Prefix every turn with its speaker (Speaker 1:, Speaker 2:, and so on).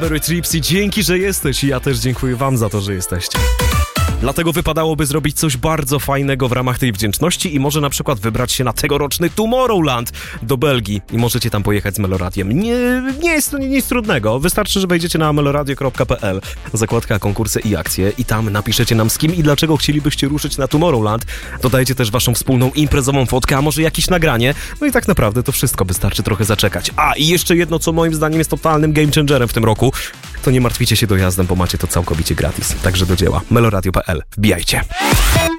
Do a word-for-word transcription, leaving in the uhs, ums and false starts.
Speaker 1: Strawberry Tripsy, dzięki, że jesteś i ja też dziękuję wam za to, że jesteście. Dlatego wypadałoby zrobić coś bardzo fajnego w ramach tej wdzięczności i może na przykład wybrać się na tegoroczny Tomorrowland do Belgii i możecie tam pojechać z Meloradiem. Nie, nie jest to nic trudnego, wystarczy, że wejdziecie na meloradio kropka p l, zakładka konkursy i akcje i tam napiszecie nam z kim i dlaczego chcielibyście ruszyć na Tomorrowland. Dodajcie też waszą wspólną imprezową fotkę, a może jakieś nagranie. No i tak naprawdę to wszystko, wystarczy trochę zaczekać. A i jeszcze jedno, co moim zdaniem jest totalnym game changerem w tym roku, to nie martwicie się dojazdem, bo macie to całkowicie gratis. Także do dzieła. meloradio kropka p l. Wbijajcie.